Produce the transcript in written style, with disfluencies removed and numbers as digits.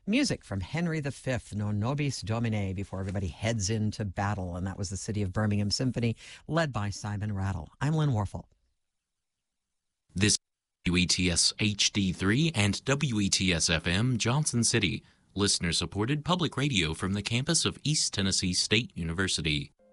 Music from Henry V, Non Nobis Domine, before everybody heads into battle. And that was the City of Birmingham Symphony, led by Simon Rattle. I'm Lynn Warfel. This WETS HD3 and WETS FM Johnson City, listener-supported public radio from the campus of East Tennessee State University.